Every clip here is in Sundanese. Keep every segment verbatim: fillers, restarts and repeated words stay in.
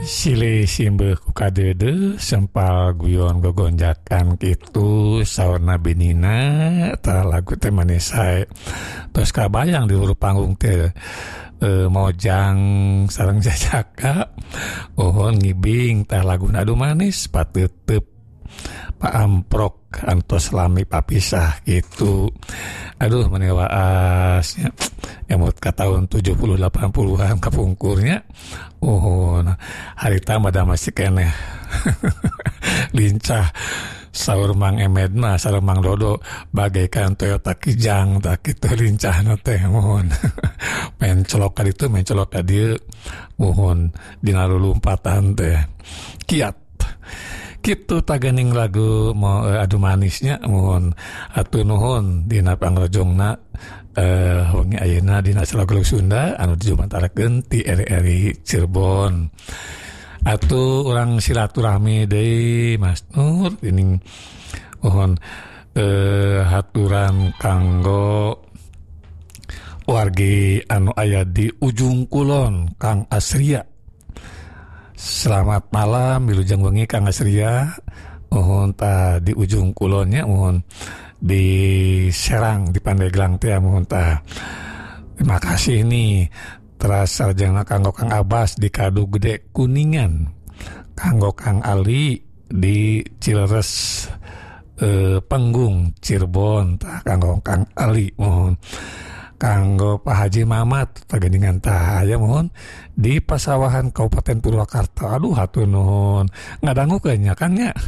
Silih simbeuh ku kadeudeut sempal guyon gogonjakan kitu saurna binina tah lagu teh manis sae. Tos kabayang di huruf panggung teh e, Mojang sareng Jajaka uhun ngibing tah laguna adu manis pateuteub Pak Amprok antos lami papisah gitu. Aduh menewaasnya emot ka tahun tujuh puluh delapan puluhan kapungkurnya. Oh, nah, harita mah masih keneh lincah saur Mang Emed mah sareng Mang Dodo bagaikan Toyota Kijang tak kitu lincahna teh mohon. Main colok ka ditu main colok ka dieu mohon dina lulumpatan teh kiat kitu taganing lagu mau uh, adu manisnya mohon atuh nuhun dina pangrojongna eh uh, wengi ayeuna dina lagu Sunda anu dijumantarakeun ti eri-eri Cirebon. Atuh urang silaturahmi deui Mas Nur ini mohon eh uh, haturan kanggo wargi anu aya di ujung kulon Kang Asria. Selamat malam wilujeng wengi Kang Asria. Mohon ta di ujung kulonnya mohon di Serang di Pandeglang teh mohon ta. Terima kasih nih. Teras sarjana kanggo Kang Abbas di Kadu Gede Kuningan. Kanggo Kang Ali di Cileres eh, Penggung Cirebon ta kanggo Kang Ali mohon. Kanggo Pak Haji Mamat pageningan tah aya mohon di Pasawahan Kabupaten Purwakarta. Aduh hatur nuhun ngadangukeun nya Kang nya.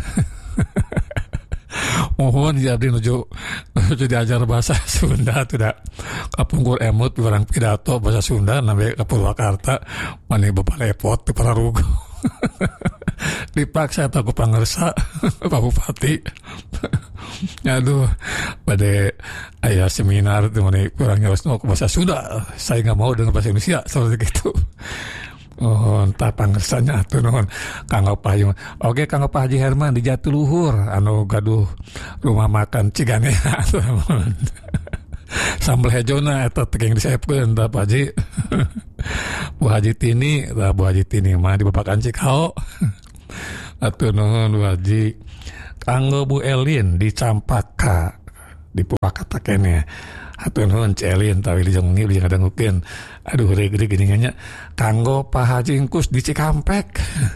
Mohon jadi nuju nuju diajar bahasa Sunda tidak kapungkur emut barang pidato bahasa Sunda nambe ka Purwakarta mani bebalepot ti pararugo. Dipaksa atau ku pangersa Pak Bupati. Aduh pada ayah seminar itu mana kurang nyawas no bahasa Sunda saya nggak mau dengan bahasa Indonesia seperti itu. Oh entah pangersanya tuh non Kanggo Payung. Oke Kanggo Pak Haji Herman di Jatiluhur anu gaduh rumah makan Cigane sambal hejona eta teu disaepkeun tah Pak Haji. Bu Haji Tini tah Bu Haji Tini mah di Bapakan Cikao. Atuh nuhun Bu Haji. Kanggo Bu Elin di Campaka di Purwakarta kene. Hatur nuhun Ci Elin tah wilujeng wengi wilujeng ngadangukeun. Aduh gede geuningannya. Kanggo Pak Haji Engkus di Cikampek.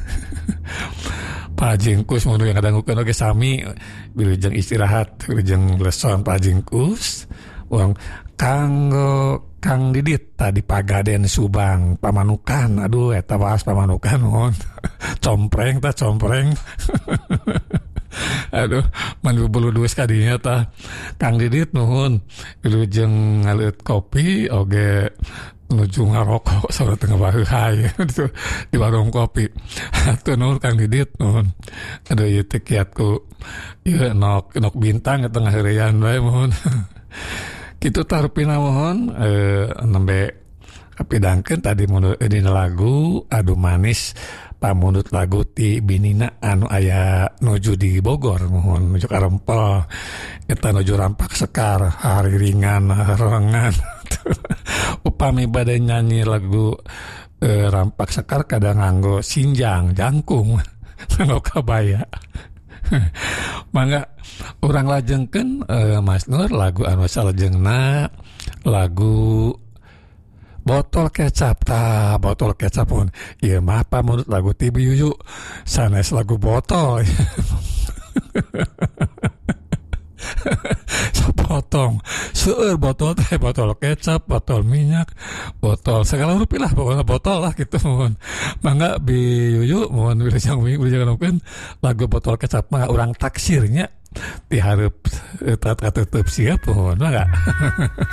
Pak Haji Engkus mun yang ngadangukeun oge sami wilujeng istirahat wilujeng leson Pak Haji Engkus. Uang kanggo Kang Didit tadi Pagaden Subang Pamanukan. Aduh eta baas Pamanukan mohon. Compreng tah compreng. Aduh man bulu dues kadinya tah Kang Didit nuhun wilujeng ngaleut kopi oge nuju ngarokok saur teu ngabaheulai di warung kopi. Atuh nuhun Kang Didit nuhun. Aduh ieu teh kiat ku ieu nok nok bintang eta ngaheureyan bae mohon. Kitu tah rupina mohon eh nembe kapidangkeun tadi mun dina lagu adu manis pamunut lagu ti binina anu aya nuju di Bogor mohon nuju ka Rempel eta nuju Rampak Sekar hari ringan harangan. Upami bade nyanyi lagu eh, Rampak Sekar kadang nganggo sinjang jangkung nganggo kabaya. Mangga urang lajengkeun eh, Mas Nur lagu anu salajengna lagu botol kecap tah botol kecap pun ieu mah pamunut lagu ti Biyuyu sanes lagu botol. Sepotong seueur botol teh botol kecap botol minyak botol segala rupi lah pokoknya botol lah gitu mohon. Mangga Biyuyu mohon wilujeng wilujeng lagu botol kecap mah urang taksirnya ti hareup eta kateuteub siap mohon mangga.